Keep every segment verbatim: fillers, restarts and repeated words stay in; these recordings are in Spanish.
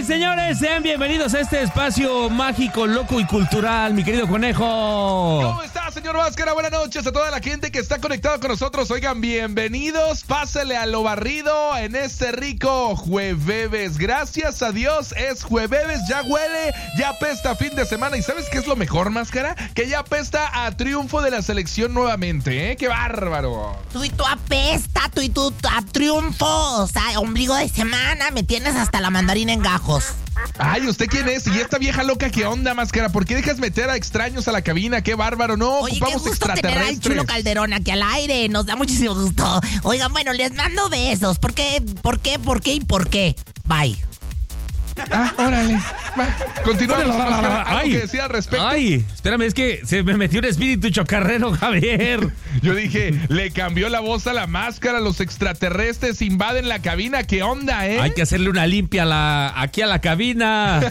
señores, sean bienvenidos a este espacio mágico, loco y cultural, mi querido conejo. ¿Cómo está, señor Máscara? Buenas noches a toda la gente que está conectada con nosotros. Oigan, bienvenidos, pásale a lo barrido en este rico jueves. Gracias a Dios es jueves, ya huele, ya apesta fin de semana. ¿Y sabes qué es lo mejor, Máscara? Que ya apesta a triunfo de la selección nuevamente, ¿eh? ¡Qué bárbaro! Tú y tú apesta, tú y tú a triunfo. O sea, ombligo de semana, me tienes hasta la mandarina en gajos. Ay, ¿usted quién es? ¿Y esta vieja loca qué onda, Máscara? ¿Por qué dejas meter a extraños a la cabina? ¡Qué bárbaro! No, Oye, ocupamos qué gusto tener al extraterrestres. Chulo Calderón aquí al aire. Nos da muchísimo gusto. Oigan, bueno, les mando besos. ¿Por qué? ¿Por qué? ¿Por qué? ¿Y por qué? Bye. Ah, órale. Va, continuamos. Máscara. ¿Algo Ay, que decir al respecto? Ay, espérame, es que se me metió un espíritu chocarrero, Javier. Yo dije, le cambió la voz a la Máscara, los extraterrestres invaden la cabina, ¿qué onda, eh? Hay que hacerle una limpia a la, aquí a la cabina.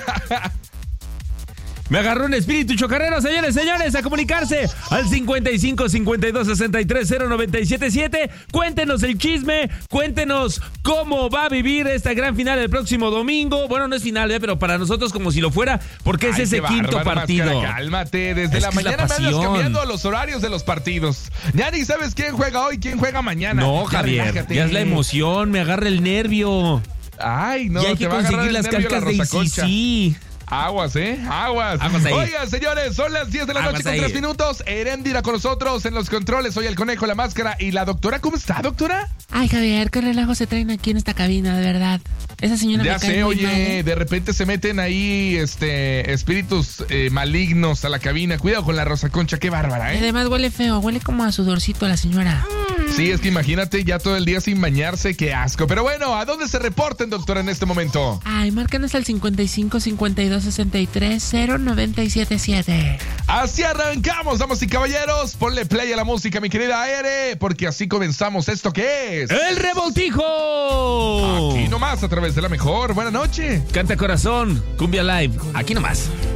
Me agarró un espíritu chocarrero, señores, señores, a comunicarse al cincuenta y cinco, cincuenta y dos, sesenta y tres, cero noventa y siete siete. Cuéntenos el chisme, cuéntenos cómo va a vivir esta gran final el próximo domingo. Bueno, no es final, ¿eh? Pero para nosotros como si lo fuera, porque es Ay, ese qué quinto bárbaro, partido. Máscara, cálmate, desde Es la que es la mañana me andas pasión. cambiando los horarios de los partidos. Ya ni sabes quién juega hoy, quién juega mañana. No, Ya Javier, relájate. ya es la emoción, me agarra el nervio. Ay, no, y hay te que va a agarrar conseguir el las nervio cascas la de Rosa Concha. sí. Aguas, ¿eh? Aguas. Aguas ahí. Oigan, señores, son las diez de la Aguas noche con ahí. tres minutos. Eréndira con nosotros en los controles. Soy el Conejo, la Máscara y la doctora. ¿Cómo está, doctora? Ay, Javier, qué relajo se traen aquí en esta cabina, de verdad. Esa señora Ya me cae sé, muy oye, mal, ¿eh? de repente se meten ahí este espíritus eh, malignos a la cabina. Cuidado con la Rosa Concha, qué bárbara, Y ¿eh? además huele feo, huele como a sudorcito la señora. Sí, es que imagínate ya todo el día sin bañarse, qué asco. Pero bueno, ¿a dónde se reporten, doctora, en este momento? Ay, márcanos al cincuenta y cinco, cincuenta y dos, sesenta y tres, cero noventa y siete siete. Así arrancamos, damas y caballeros. Ponle play a la música, mi querida Aere, porque así comenzamos esto que es... ¡El revoltijo! Aquí nomás, a través de la mejor. Buena noche. Canta corazón, cumbia live, aquí nomás.